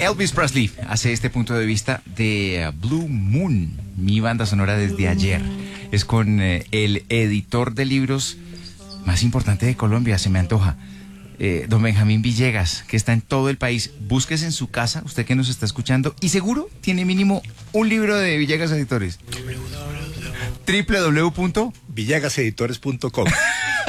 Elvis Presley hace este punto de vista de Blue Moon, mi banda sonora desde ayer. Es con el editor de libros más importante de Colombia, se me antoja, don Benjamín Villegas, que está en todo el país. Búsquese en su casa, usted que nos está escuchando, y seguro tiene mínimo un libro de Villegas Editores. www.villegaseditores.com.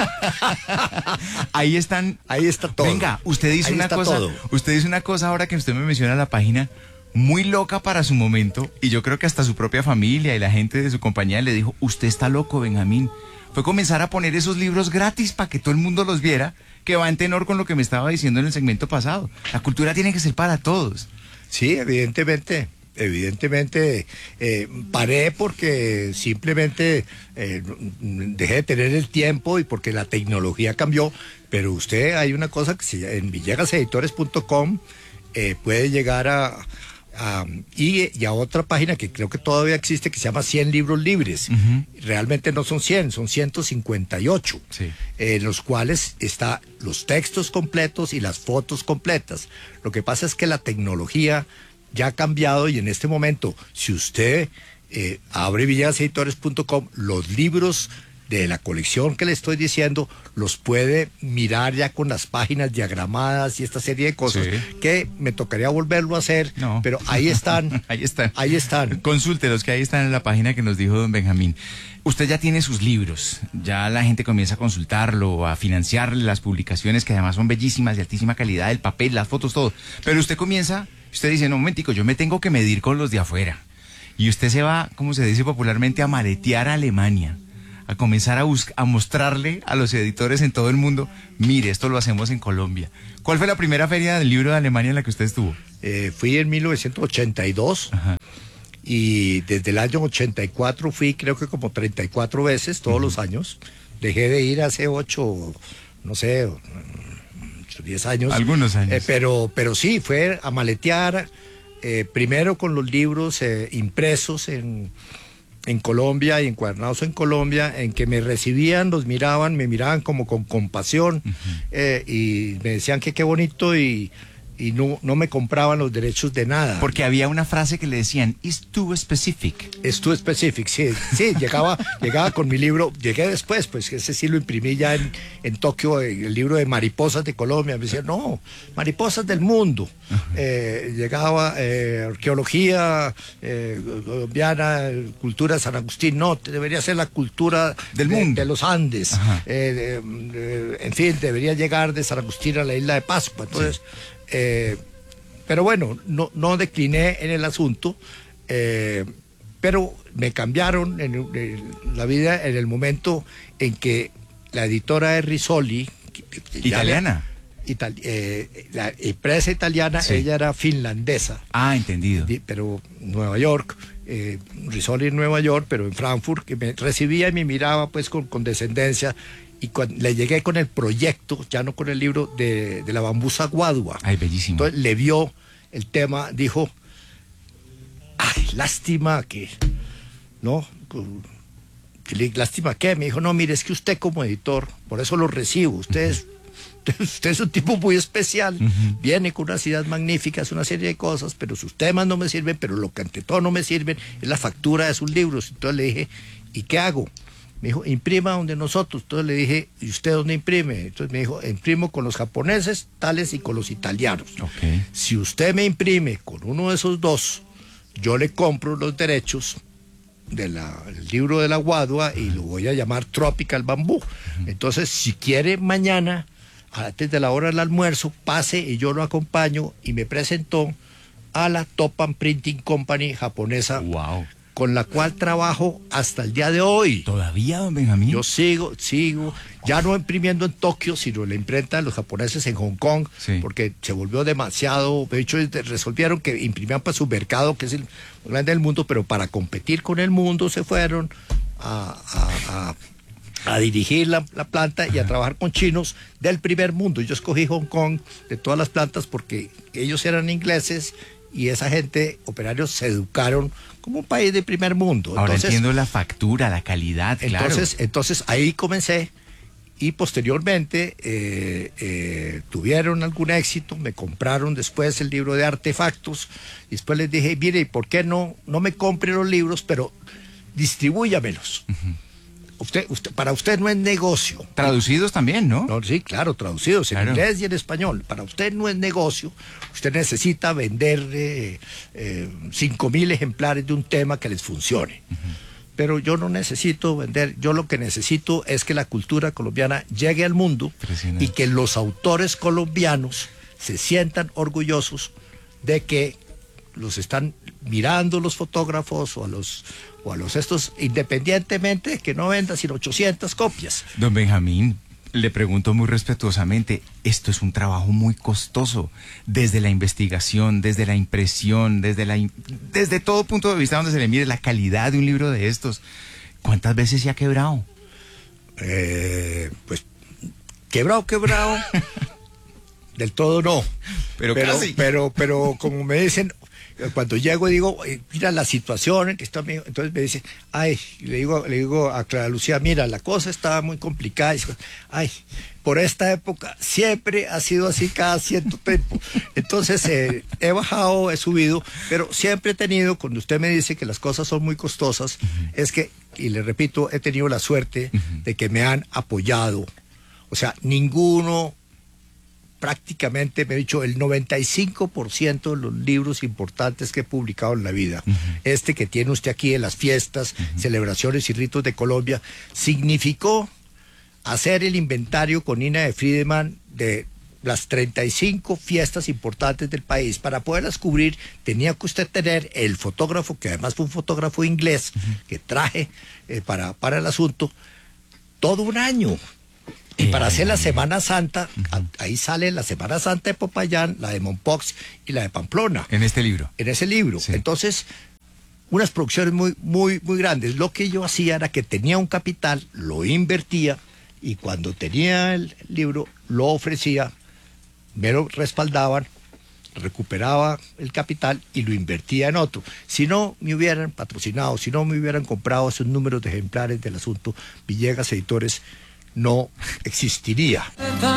Ahí está todo. Venga, usted dice una cosa, usted dice una cosa ahora que usted me menciona la página, muy loca para su momento, y yo creo que hasta su propia familia y la gente de su compañía le dijo, usted está loco, Benjamín. Fue comenzar a poner esos libros gratis para que todo el mundo los viera, que va en tenor con lo que me estaba diciendo en el segmento pasado. La cultura tiene que ser para todos. Sí, evidentemente, paré porque simplemente dejé de tener el tiempo y porque la tecnología cambió, pero usted hay una cosa que en villegaseditores.com puede llegar y a otra página que creo que todavía existe, que se llama 100 libros libres. Realmente no son 100, son 158, sí. En los cuales está los textos completos y las fotos completas. Lo que pasa es que la tecnología ya ha cambiado y en este momento, si usted abre villegaseditores.com, los libros de la colección que le estoy diciendo los puede mirar ya con las páginas diagramadas y esta serie de cosas, sí, que me tocaría volverlo a hacer, no, pero ahí están. Ahí están. Ahí están. Consúltelos, que ahí están en la página que nos dijo don Benjamín. Usted ya tiene sus libros, ya la gente comienza a consultarlo, a financiarle las publicaciones, que además son bellísimas, de altísima calidad, el papel, las fotos, todo. Pero usted dice, no, un momentico, yo me tengo que medir con los de afuera. Y usted se va, como se dice popularmente, a maletear a Alemania, a comenzar a mostrarle a los editores en todo el mundo, mire, esto lo hacemos en Colombia. ¿Cuál fue la primera feria del libro de Alemania en la que usted estuvo? Fui en 1982. Ajá. Y desde el año 84 fui creo que como 34 veces, todos los años. Dejé de ir hace 10 años. Algunos años. Pero sí, fue a maletear, primero con los libros impresos en Colombia y encuadernados en Colombia, en que me recibían, me miraban como con compasión, y me decían que qué bonito y no me compraban los derechos de nada. Porque había una frase que le decían, it's too specific. It's too specific, sí, llegaba con mi libro, llegué después, pues ese sí lo imprimí ya en Tokio, el libro de Mariposas de Colombia, me decían, no, Mariposas del Mundo. Llegaba arqueología colombiana, cultura de San Agustín, no, debería ser la cultura del mundo, de los Andes, en fin, debería llegar de San Agustín a la isla de Pascua, entonces... Sí. Pero bueno, no decliné en el asunto, pero me cambiaron en la vida en el momento en que la editora de Rizzoli, italiana, la empresa italiana, sí, ella era finlandesa. Ah, entendido. Pero Nueva York, Rizzoli en Nueva York, pero en Frankfurt, que me recibía y me miraba pues con descendencia. Y cuando le llegué con el proyecto, ya no con el libro, de la bambusa guadua. Ay, bellísimo. Entonces le vio el tema, dijo, ay, lástima que, ¿no? Lástima que, me dijo, no, mire, es que usted como editor, por eso lo recibo, usted es un tipo muy especial, viene con unas ideas magníficas, una serie de cosas, pero sus temas no me sirven, pero lo que ante todo no me sirven es la factura de sus libros. Entonces le dije, ¿y qué hago? Me dijo, imprima donde nosotros. Entonces le dije, ¿y usted dónde imprime? Entonces me dijo, imprimo con los japoneses, tales y con los italianos. Okay. Si usted me imprime con uno de esos dos, yo le compro los derechos del libro de la guadua y lo voy a llamar Tropical Bamboo. Entonces, si quiere mañana, antes de la hora del almuerzo, pase y yo lo acompaño, y me presentó a la Topan Printing Company japonesa. Wow. Con la cual trabajo hasta el día de hoy. ¿Todavía, don Benjamín? Yo sigo, ya no imprimiendo en Tokio, sino en la imprenta de los japoneses en Hong Kong, sí, porque se volvió demasiado, de hecho resolvieron que imprimían para su mercado, que es el más grande del mundo, pero para competir con el mundo se fueron a dirigir la planta y a trabajar con chinos del primer mundo. Yo escogí Hong Kong de todas las plantas porque ellos eran ingleses y esa gente, operarios, se educaron como un país de primer mundo. Ahora entiendo la factura, la calidad, claro. Entonces ahí comencé y posteriormente tuvieron algún éxito, me compraron después el libro de Artefactos, y después les dije, mire, ¿por qué no me compre los libros, pero distribúyamelos? Para usted no es negocio. Traducidos también, ¿no? No, sí, claro, traducidos en inglés y en español. Para usted no es negocio. Usted necesita vender 5.000 ejemplares de un tema que les funcione. Pero yo no necesito vender. Yo lo que necesito es que la cultura colombiana llegue al mundo y que los autores colombianos se sientan orgullosos de que los están mirando los fotógrafos o a los estos, independientemente de que no vendan sino 800 copias. Don Benjamín, le pregunto muy respetuosamente, esto es un trabajo muy costoso, desde la investigación, desde la impresión, desde todo punto de vista donde se le mide la calidad de un libro de estos. ¿Cuántas veces se ha quebrado? Pues, quebrado. Del todo no. Pero casi. Pero como me dicen, cuando llego digo, mira la situación en que está, entonces me dicen, le digo a Clara Lucía, mira, la cosa estaba muy complicada, por esta época siempre ha sido así cada cierto tiempo. Entonces he bajado, he subido, pero siempre he tenido, cuando usted me dice que las cosas son muy costosas, es que, y le repito, he tenido la suerte de que me han apoyado. O sea, ninguno, prácticamente, me he dicho, el 95% de los libros importantes que he publicado en la vida, este que tiene usted aquí de las fiestas, celebraciones y ritos de Colombia, significó hacer el inventario con Nina de Friedemann de las 35 fiestas importantes del país. Para poderlas cubrir tenía que usted tener el fotógrafo, que además fue un fotógrafo inglés, que traje para el asunto, todo un año. Y para hacer la Semana Santa, ahí sale la Semana Santa de Popayán, la de Mompox y la de Pamplona. En este libro. En ese libro. Sí. Entonces, unas producciones muy grandes. Lo que yo hacía era que tenía un capital, lo invertía, y cuando tenía el libro, lo ofrecía, me lo respaldaban, recuperaba el capital y lo invertía en otro. Si no me hubieran patrocinado, si no me hubieran comprado esos números de ejemplares del asunto, Villegas Editores no existiría.